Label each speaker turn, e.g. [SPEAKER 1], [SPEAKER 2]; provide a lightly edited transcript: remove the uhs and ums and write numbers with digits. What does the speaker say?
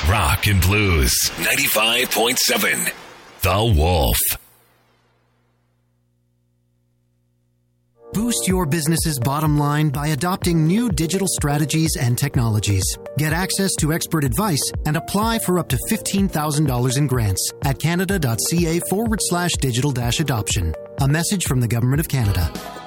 [SPEAKER 1] Rock and Blues 95.7. The Wolf.
[SPEAKER 2] Boost your business's bottom line by adopting new digital strategies and technologies. Get access to expert advice and apply for up to $15,000 in grants at canada.ca/digital-adoption. A message from the Government of Canada.